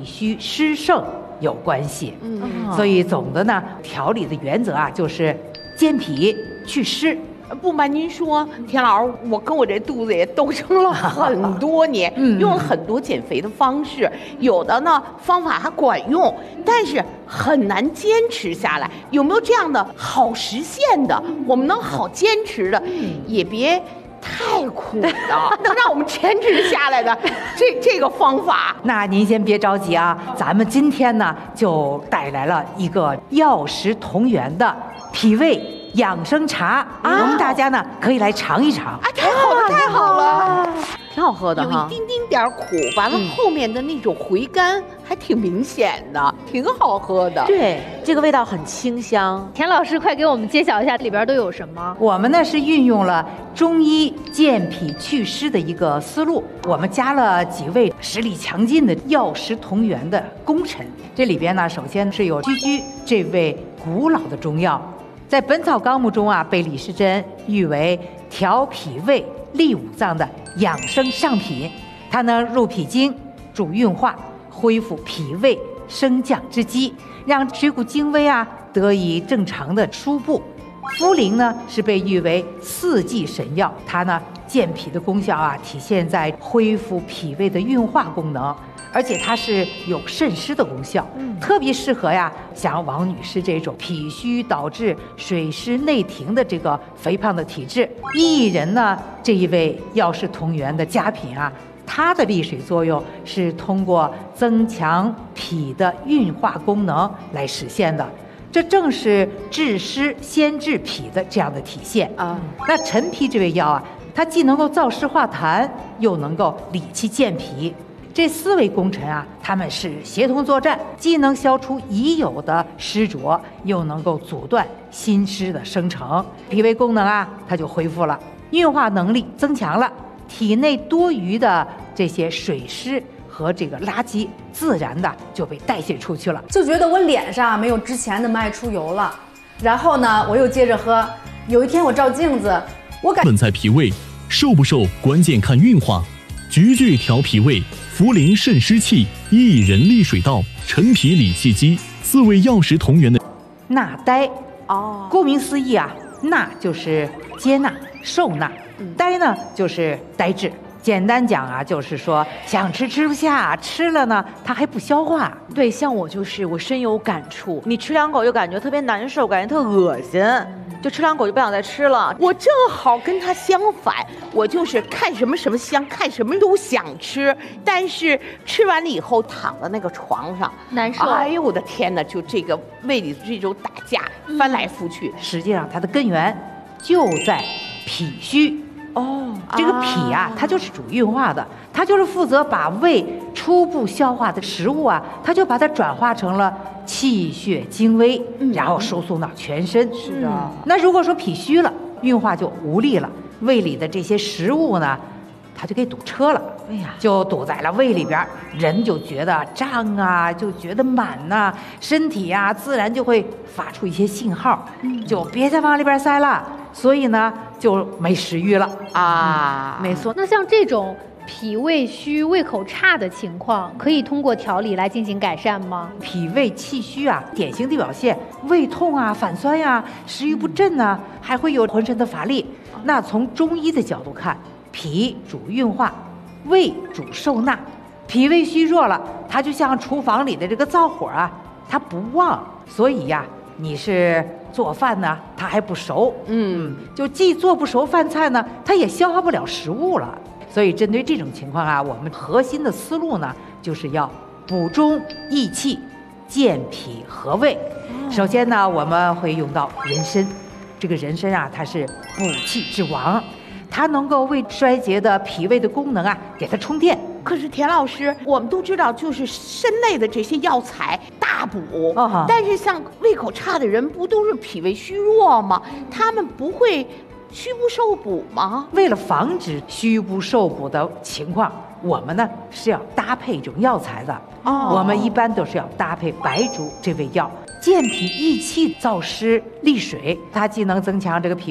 虚湿盛有关系。所以总的呢，调理的原则啊，就是健脾祛湿。 不瞒您说，田老师，我跟我这肚子也斗争了很多年，用了很多减肥的方式，有的呢方法还管用，但是很难坚持下来。有没有这样的好实现的，我们能好坚持的，也别太苦的，能让我们坚持下来的这个方法？ 那您先别着急啊，咱们今天呢就带来了一个药食同源的脾胃养生茶，我们大家呢可以来尝一尝。 太好了，太好了， 挺好喝的有一丁丁点苦，完了后面的那种回甘还挺明显的，挺好喝的。 对，这个味道很清香。 田老师，快给我们揭晓一下里边都有什么？ 我们呢是运用了中医健脾祛湿的一个思路，我们加了几味实力强劲的药食同源的功臣。这里边呢，首先是有居居这味古老的中药。在《本草纲目》中啊，被李时珍誉为调脾胃、利五脏的养生上品。它能入脾经、主运化，恢复脾胃升降之机，让水谷精微啊得以正常的输布。茯苓呢是被誉为四季神药，它呢健脾的功效啊体现在恢复脾胃的运化功能。而且它是有渗湿的功效，特别适合呀像王女士这种脾虚导致水湿内停的这个肥胖的体质。薏仁呢这一味药食同源的佳品啊，它的利水作用是通过增强脾的运化功能来实现的，这正是治湿先治脾的这样的体现啊。那陈皮这味药啊，它既能够燥湿化痰，又能够理气健脾。这四位功臣啊，他们是协同作战，既能消除已有的湿浊，又能够阻断新湿的生成，脾胃功能啊，它就恢复了，运化能力增强了，体内多余的这些水湿和这个垃圾，自然的就被代谢出去了。 就觉得我脸上没有之前的爱出油了，然后呢，我又接着喝。有一天我照镜子，我感本在脾胃，瘦不瘦关键看运化。菊苣调脾胃，茯苓渗湿气，薏仁利水道，陈皮理气机，四味药食同源的纳呆。顾名思义啊，纳就是接纳、受纳，呆呢就是呆滞。简单讲啊，就是说想吃吃不下，吃了呢它还不消化。 对，像我就是我深有感触，你吃两口就感觉特别难受，感觉特恶心，就吃两口就不想再吃了。 我正好跟他相反，我就是看什么什么香，看什么都想吃，但是吃完了以后躺在那个床上难受。 哎呦我的天哪，就这个胃里这种打架，翻来覆去。 实际上它的根源就在脾虚。这个脾啊，它就是主运化的，它就是负责把胃初步消化的食物啊，它就把它转化成了气血精微，然后输送到全身。 是的。 那如果说脾虚了，运化就无力了，胃里的这些食物呢，它就给堵车了。哎呀，就堵在了胃里边，人就觉得胀啊，就觉得满呐，身体啊自然就会发出一些信号，就别再往里边塞了。所以呢，就没食欲了啊。 没错。 那像这种脾胃虚、胃口差的情况，可以通过调理来进行改善吗？ 脾胃气虚啊，典型的表现胃痛啊、反酸呀、食欲不振啊，还会有浑身的乏力。那从中医的角度看，脾主运化，胃主受纳。脾胃虚弱了，它就像厨房里的这个灶火啊，它不旺，所以呀，你是做饭呢，它还不熟，就既做不熟饭菜呢，它也消化不了食物了。所以针对这种情况啊，我们核心的思路呢，就是要补中益气，健脾和胃。首先呢，我们会用到人参，这个人参啊，它是补气之王，它能够为衰竭的脾胃的功能啊，给它充电。 可是田老师，我们都知道，就是参类的这些药材大补，但是像胃口差的人，不都是脾胃虚弱吗？他们不会虚不受补吗？ 为了防止虚不受补的情况，我们呢是要搭配这种药材的。我们一般都是要搭配白术这味药，健脾益气、燥湿利水，它既能增强这个脾